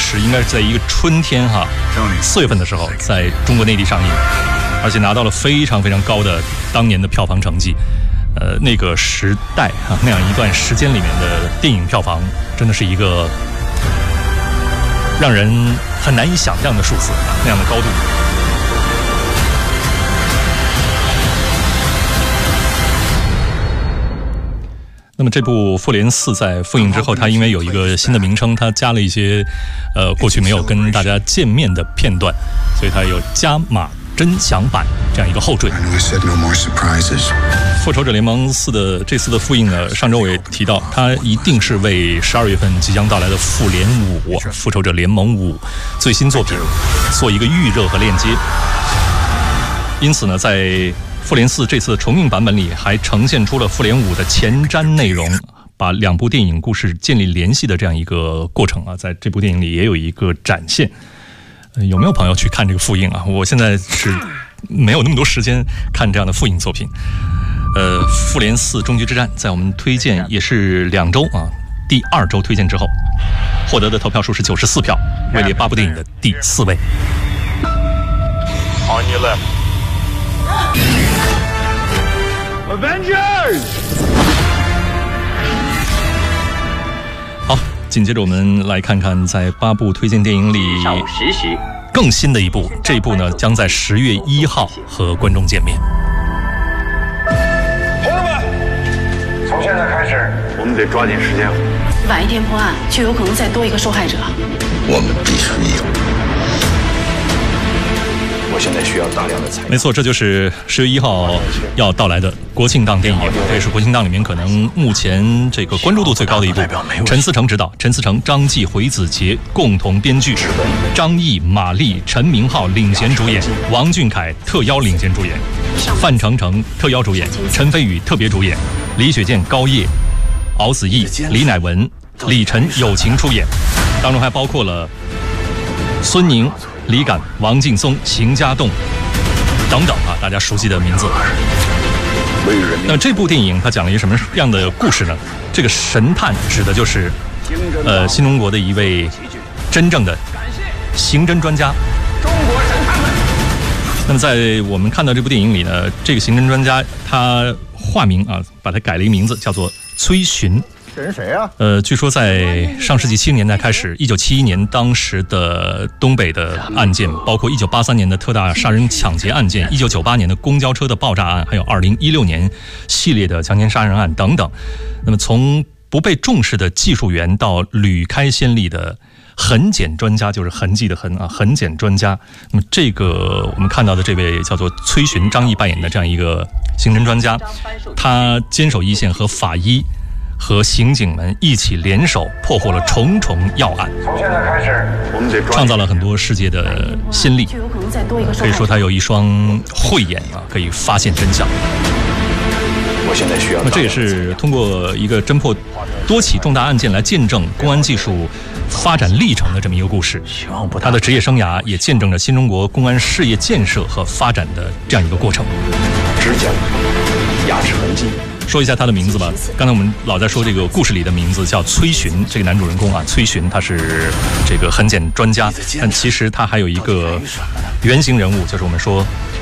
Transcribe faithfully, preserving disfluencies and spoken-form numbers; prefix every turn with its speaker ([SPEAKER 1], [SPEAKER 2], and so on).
[SPEAKER 1] 时应该是在一个春天哈，四月份的时候，在中国内地上映，而且拿到了非常非常高的当年的票房成绩。呃，那个时代啊，那样一段时间里面的电影票房，真的是一个让人很难以想象的数字，那样的高度。那么这部《复联四》在复映之后，它因为有一个新的名称，它加了一些呃过去没有跟大家见面的片段，所以它有加码真享版这样一个后缀。复仇者联盟四的这次的复映呢，上周我也提到，它一定是为十二月份即将到来的复联五、复仇者联盟五最新作品做一个预热和链接。因此呢，在复联四这次重映版本里，还呈现出了复联五的前瞻内容，把两部电影故事建立联系的这样一个过程啊，在这部电影里也有一个展现。呃、有没有朋友去看这个复映啊？我现在是没有那么多时间看这样的复映作品。呃，复联四终局之战在我们推荐也是两周啊，第二周推荐之后，获得的投票数是九十四票，位列八部电影的第四位。
[SPEAKER 2] On your left. Avengers!
[SPEAKER 1] 好，紧接着我们来看看在八部推荐电影里更新的一部，这一部呢将在十月一号和观众见面。
[SPEAKER 2] 同志们，从现在开始，我们得抓紧时间。
[SPEAKER 3] 晚一天破案，就有可能再多一个受害者。
[SPEAKER 4] 我们必须有。我现在需要大量的财力。
[SPEAKER 1] 没错，这就是十月一号要到来的国庆档电影，这也是国庆档里面可能目前这个关注度最高的一部。陈思诚执导，陈思诚、张继、回子杰共同编剧，张译、马丽、陈明昊领衔主演，王俊凯特邀领衔主演，范丞丞特邀主演，陈飞宇特别主演，李雪健、高叶、敖子逸、李乃文、李晨友情出演，当中还包括了孙宁、李敢、王劲松、邢家栋等等啊，大家熟悉的名字。那这部电影它讲了一个什么样的故事呢？这个神探指的就是呃新中国的一位真正的刑侦专家。中国神探们。那么在我们看到这部电影里呢，这个刑侦专家他化名啊，把他改了一个名字，叫做崔巡。
[SPEAKER 5] 这人谁啊？
[SPEAKER 1] 呃，据说在上世纪七十年代开始，一九七一年当时的东北的案件，包括一九八三年的特大杀人抢劫案件，一九九八年的公交车的爆炸案，还有二零一六年系列的强奸杀人案等等。那么从不被重视的技术员到屡开先例的痕检专家，就是痕迹的痕啊，痕检专家。那么这个我们看到的这位叫做崔巡，张译扮演的这样一个刑侦专家，他坚守一线，和法医和刑警们一起联手破获了重重要案。
[SPEAKER 2] 从现在开始，我们得
[SPEAKER 1] 创造了很多世界的先例，可以说他有一双慧眼啊，可以发现真相。
[SPEAKER 4] 我现在需要。
[SPEAKER 1] 那这也是通过一个侦破多起重大案件来见证公安技术发展历程的这么一个故事。他的职业生涯也见证了新中国公安事业建设和发展的这样一个过程。
[SPEAKER 4] 指甲、牙齿痕迹。
[SPEAKER 1] 说一下他的名字吧。刚才我们老在说这个故事里的名字叫崔巡，这个男主人公啊，崔巡他是这个痕检专家，但其实他还有一个原型人物，就是我们说